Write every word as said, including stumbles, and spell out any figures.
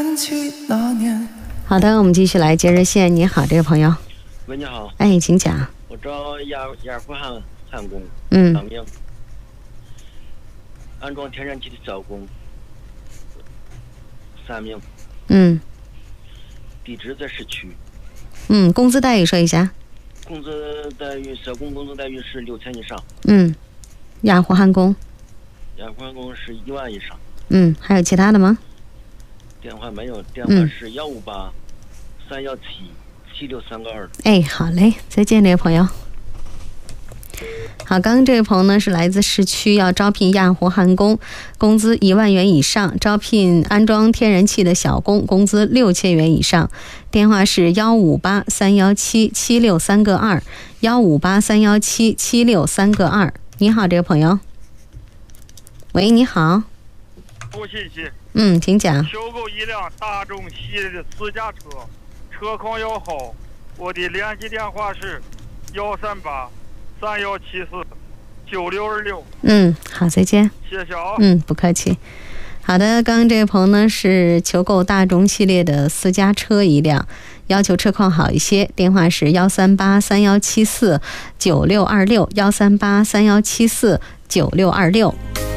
好的，我们继续来接热线。你好，这位朋友。 喂，你好。 哎，请讲。 我找雅雅虎汉汉工， 嗯， 三名，安装天然气的小工，三名。 嗯。 地址在市区。 嗯，工资待遇说一下。 工资待遇，小工工资待遇是六千以上。 嗯，雅虎汉工。 雅虎汉工是一万以上。 嗯，还有其他的吗？ 电话没有，电话是幺五八三幺七七六三个二。 哎，好嘞，再见，这位朋友。好，刚刚这位朋友呢是来自市区，要招聘亚活焊工，工资一万元以上，招聘安装天然气的小工，工资六千元以上。电话是幺五八三幺七七六三个二，幺五八三幺七七六三个二。你好，这位朋友。喂，你好。 我信息。 嗯，请讲。 收购一辆大众系列的私家车，车况要好。我的联系电话是幺三八三幺七四九六二六。 嗯，好，再见。 谢谢啊。 嗯，不客气。好的，刚刚这位朋友呢是求购大众系列的私家车一辆，要求车况好一些。电话是幺三八三幺七四九六二六，幺三八三幺七四九六二六。